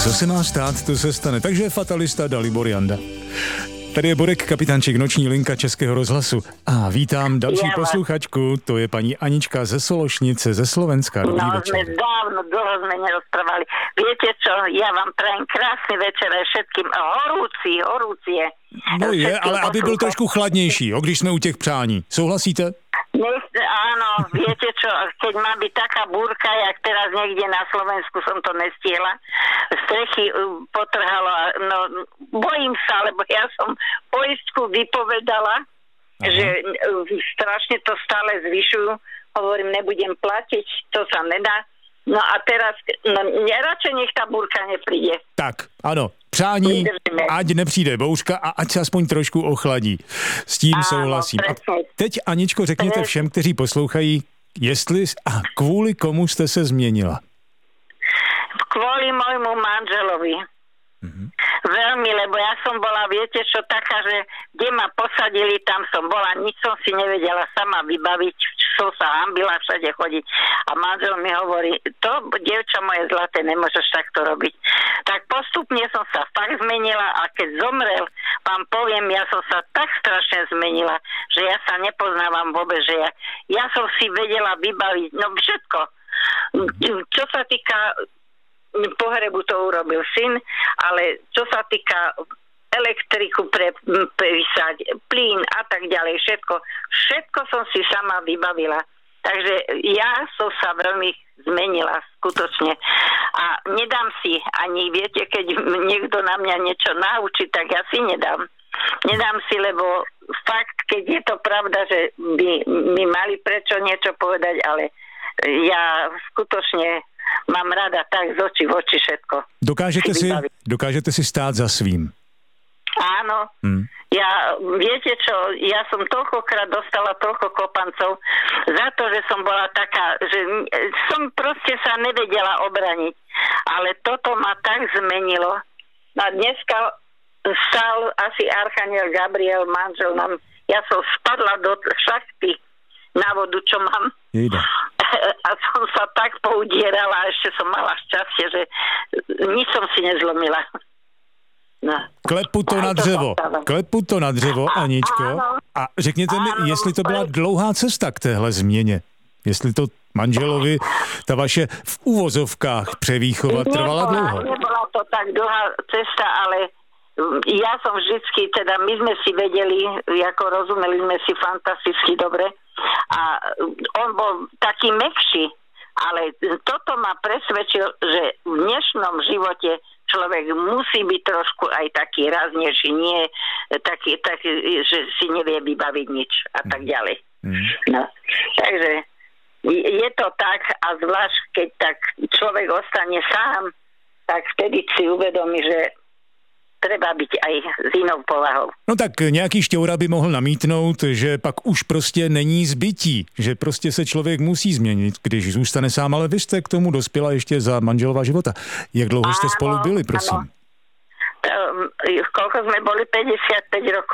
Co se má stát, to se stane. Takže fatalista Dalibor Janda. Tady je Borek, kapitánček Noční linka Českého rozhlasu. A vítám další posluchačku, to je paní Anička ze Sološnice, ze Slovenska. Dobrý večer. Sme dávno, dlho sme nerozprávali. Viete čo, ja vám prajem krásny večer aj všetkým. Horúci je. No je, ale aby byl trošku chladnější, když jsme u těch přání. Souhlasíte? Áno, viete čo, keď má byť taká búrka, jak teraz niekde na Slovensku som to nestihla, strechy potrhalo, no bojím sa, lebo ja som poistku vypovedala, že strašne to stále zvyšujú, hovorím, nebudem platiť, to sa nedá. No a teraz, radšej nech tá búrka nepríde. Tak, ano. Přání, ať nepřijde bouřka a ať se aspoň trošku ochladí. S tím souhlasím. A teď, Aničko, řekněte všem, kteří poslouchají, jestli a kvůli komu jste se změnila. Kvôli môjmu manželovi. Veľmi, lebo ja som bola, viete čo, taká, že kde ma posadili, tam som bola, nič som si nevedela sama vybaviť, som sa hambila všade chodiť. A manžel mi hovorí, to, dievča moje zlaté, nemôžeš takto robiť. Tak postupne som sa fakt zmenila a keď zomrel, vám poviem, ja som sa tak strašne zmenila, že ja sa nepoznávam vôbec, že ja som si vedela vybaviť, no všetko. Čo sa týka pohrebu, to urobil syn, ale čo sa týka elektriku prepísať, plyn a tak ďalej, všetko som si sama vybavila. Takže ja som sa veľmi zmenila, skutočne. A nedám si ani, viete, keď niekto na mňa niečo naučí, tak ja si nedám. Nedám si, lebo fakt, keď je to pravda, že by mi mali prečo niečo povedať, ale ja skutočne mám rada tak z očí v oči všetko. Dokážete si stát za svým? Áno. Ja, viete čo, ja som toľkokrát dostala toľko kopancov za to, že som bola taká, že som proste sa nevedela obraniť. Ale toto ma tak zmenilo. A dneska stal asi archaniel Gabriel, manžel nám, ja som spadla do šachty na vodu, čo mám. Jejda. A som sa tak poudierala a ešte som mala šťastie, že nič som si nezlomila. No. Klepu to na dřevo, Aničko. A řekněte mi, jestli to byla dlouhá cesta k téhle změně. Jestli to manželovi, ta vaše v úvozovkách převýchova trvala dlouho. Nebola to tak dlhá cesta, ale ja som vždycky, teda my sme si vedeli, ako rozumeli sme si fantasticky dobre a on bol taký mäkší, ale toto ma presvedčil, že v dnešnom živote človek musí byť trošku aj taký raznejší, nie taký, že si nevie vybaviť nič a tak ďalej. No, takže je to tak a zvlášť, keď tak človek ostane sám, tak vtedy si uvedomí, že treba byť aj s inou povahou. No tak nějaký šťoura by mohl namítnout, že pak už prostě není zbytí, že prostě se člověk musí změnit, když zůstane sám, ale vy jste k tomu dospěla ještě za manželova života. Jak dlouho jste spolu byli, prosím? Koľko sme boli? 55 rokov.